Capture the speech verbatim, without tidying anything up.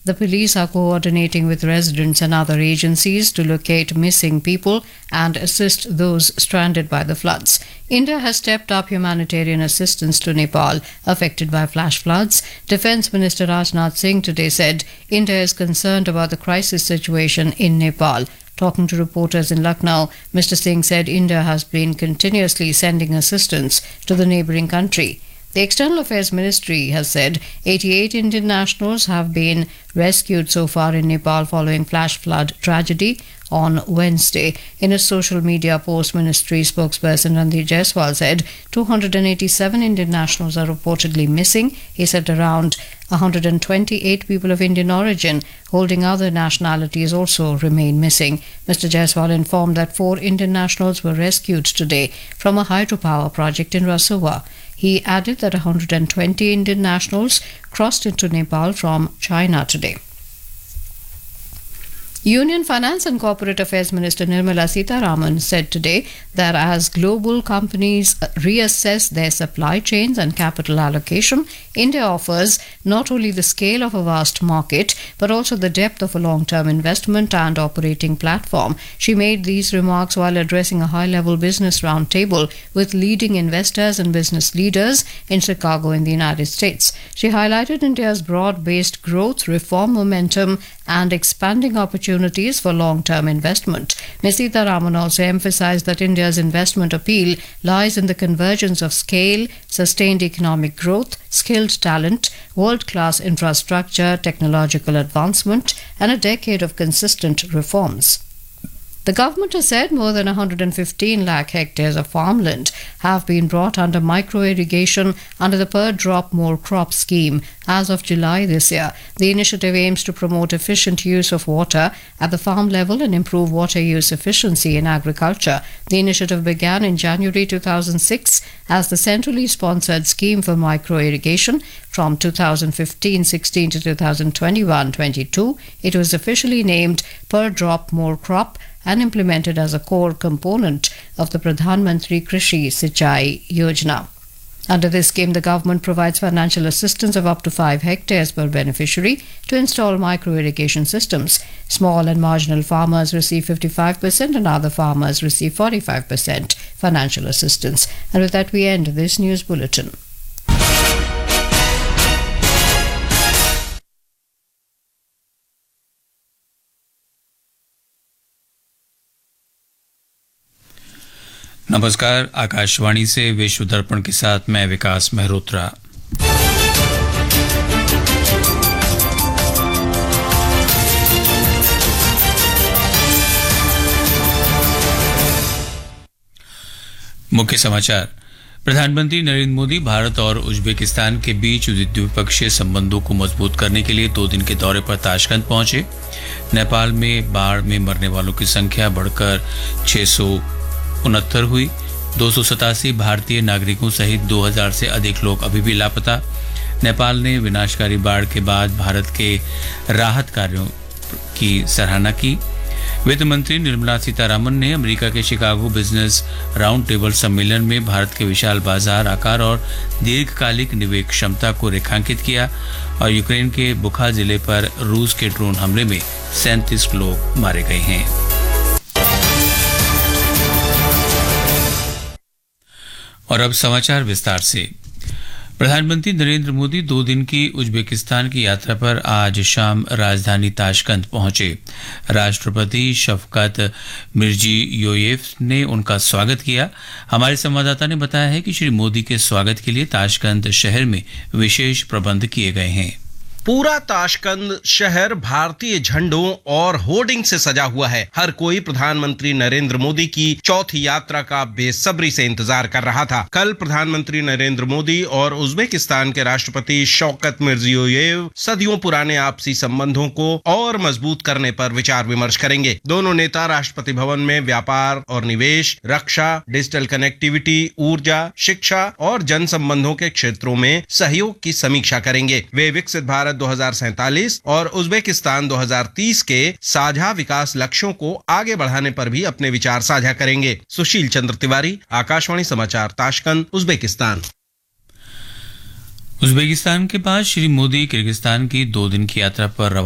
The police are coordinating with residents and other agencies to locate missing people and assist those stranded by the floods. India has stepped up humanitarian assistance to Nepal affected by flash floods. Defence Minister Rajnath Singh today said India is concerned about the crisis situation in Nepal. Talking to reporters in Lucknow, Mister Singh said India has been continuously sending assistance to the neighbouring country. The External Affairs Ministry has said eighty-eight Indian nationals have been rescued so far in Nepal following flash flood tragedy on Wednesday. In a social media post, Ministry spokesperson Randeep Jaiswal said two hundred eighty-seven Indian nationals are reportedly missing. He said around one hundred twenty-eight people of Indian origin holding other nationalities also remain missing. Mister Jaiswal informed that four Indian nationals were rescued today from a hydropower project in Rasua. He added that one hundred twenty Indian nationals crossed into Nepal from China today. Union Finance and Corporate Affairs Minister Nirmala Sitharaman said today that as global companies reassess their supply chains and capital allocation, India offers not only the scale of a vast market but also the depth of a long-term investment and operating platform. She made these remarks while addressing a high-level business roundtable with leading investors and business leaders in Chicago in the United States. She highlighted India's broad-based growth, reform momentum and expanding opportunities for long-term investment. Miz Sitharaman also emphasized that India's investment appeal lies in the convergence of scale, sustained economic growth, skilled talent, world-class infrastructure, technological advancement, and a decade of consistent reforms. The government has said more than one hundred fifteen lakh hectares of farmland have been brought under micro-irrigation under the Per Drop More Crop scheme as of July this year. The initiative aims to promote efficient use of water at the farm level and improve water use efficiency in agriculture. The initiative began in January two thousand six as the centrally sponsored scheme for micro-irrigation. From two thousand fifteen sixteen to two thousand twenty-one twenty-two, it was officially named Per Drop More Crop and implemented as a core component of the Pradhan Mantri Krishi Sinchai Yojana. Under this scheme, the government provides financial assistance of up to five hectares per beneficiary to install micro-irrigation systems. Small and marginal farmers receive fifty-five percent and other farmers receive forty-five percent financial assistance. And with that, we end this news bulletin. नमस्कार, आकाशवाणी से विश्व दर्पण के साथ मैं विकास मेहरोत्रा। मुख्य समाचार। प्रधानमंत्री नरेंद्र मोदी भारत और उज्बेकिस्तान के बीच द्विपक्षीय संबंधों को मजबूत करने के लिए दो दिन के दौरे पर ताशकंद पहुंचे। नेपाल में बाढ़ में मरने वालों की संख्या बढ़कर छह सौ उनहत्तर हुई। दो सौ सतासी भारतीय नागरिकों सहित दो हजार से अधिक लोग अभी भी लापता। नेपाल ने विनाशकारी बाढ़ के बाद भारत के राहत कार्यों की सराहना की। वित्त मंत्री निर्मला सीतारामन ने अमेरिका के शिकागो बिजनेस राउंड टेबल सम्मेलन में भारत के विशाल बाजार आकार और दीर्घकालिक निवेश क्षमता को रेखांकित किया और यूक्रेन के बुखा जिले पर रूस के ड्रोन हमले में सैंतीस लोग मारे गए हैं। और अब समाचार विस्तार से। प्रधानमंत्री नरेंद्र मोदी दो दिन की उज्बेकिस्तान की यात्रा पर आज शाम राजधानी ताशकंद पहुंचे। राष्ट्रपति शफकत मिर्जियोयेव ने उनका स्वागत किया। हमारे संवाददाता ने बताया है कि श्री मोदी के स्वागत के लिए ताशकंद शहर में विशेष प्रबंध किए गए हैं। पूरा ताशकंद शहर भारतीय झंडों और होर्डिंग से सजा हुआ है। हर कोई प्रधानमंत्री नरेंद्र मोदी की चौथी यात्रा का बेसब्री से इंतजार कर रहा था। कल प्रधानमंत्री नरेंद्र मोदी और उज्बेकिस्तान के राष्ट्रपति शौकत मिर्जियोयेव सदियों पुराने आपसी संबंधों को और मजबूत करने पर विचार विमर्श करेंगे। दोनों नेता राष्ट्रपति भवन में व्यापार और निवेश, रक्षा, डिजिटल कनेक्टिविटी, ऊर्जा, शिक्षा और जन संबंधों के क्षेत्रों में सहयोग की समीक्षा करेंगे। वे विकसित भारत दो हज़ार सैंतालीस और उज्बेकिस्तान दो हज़ार तीस के साझा विकास लक्ष्यों को आगे बढ़ाने पर भी अपने विचार साझा करेंगे। सुशील चंद्र तिवारी, आकाशवाणी समाचार, ताशकंद, उज्बेकिस्तान। उज्बेकिस्तान के बाद श्री मोदी किर्गिस्तान की दो दिन की यात्रा पर